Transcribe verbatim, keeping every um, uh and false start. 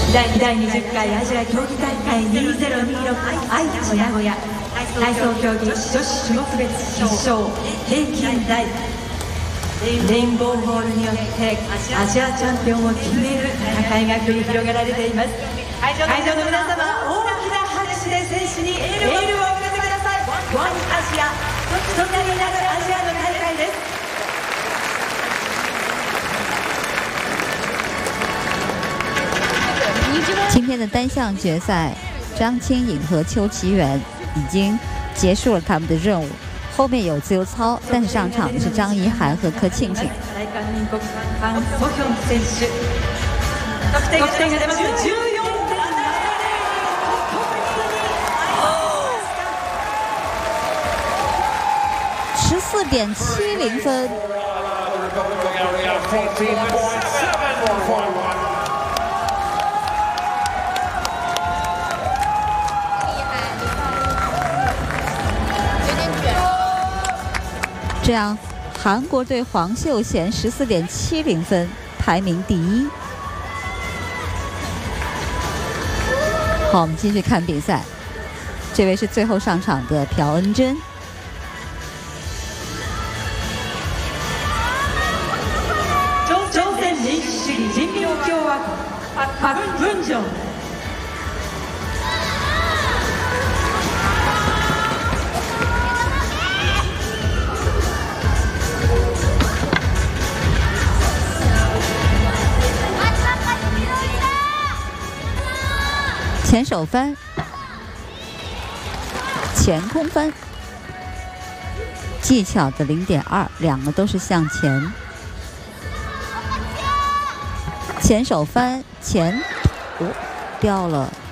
第だいにじゅっかいアジア競技大会にせんにじゅうろく愛知名古屋体操競技女子種目別決勝平均台レインボーホールによってアジアチャンピオンを決める戦いが繰り広げられています。会場の皆様、大きな拍手で選手にエールを送ってください。ワンアジア、一つになるアジアの大会です。 今天的单项决赛，张清颖和邱其远已经结束了他们的任务。后面有自由操，但是上场的是张怡涵和柯庆庆。十四点七零分。这样，韩国队黄秀贤十四点七零分，排名第一。好，我们继续看比赛。这位是最后上场的朴恩珍。 朝鮮民主主義人民共和国パク・ブンジョン。 前手翻，前空翻，技巧的零点二，两个都是向前。前手翻前，哦，掉了。